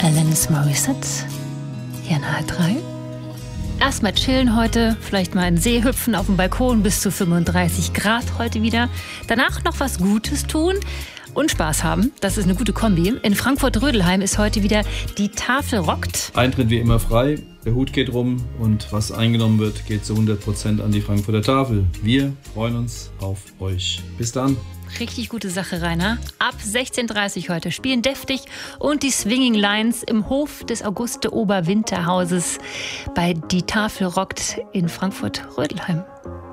Alanis Morissette hier in H3. Erstmal chillen heute, vielleicht mal in den See hüpfen auf dem Balkon bis zu 35 Grad heute wieder. Danach noch was Gutes tun und Spaß haben. Das ist eine gute Kombi. In Frankfurt-Rödelheim ist heute wieder die Tafel rockt. Eintritt wie immer frei, der Hut geht rum und was eingenommen wird, geht zu 100% an die Frankfurter Tafel. Wir freuen uns auf euch. Bis dann. Richtig gute Sache, Rainer. Ab 16:30 Uhr heute spielen Deftig und die Swinging Lions im Hof des Auguste-Oberwinterhauses bei Die Tafel rockt in Frankfurt-Rödelheim.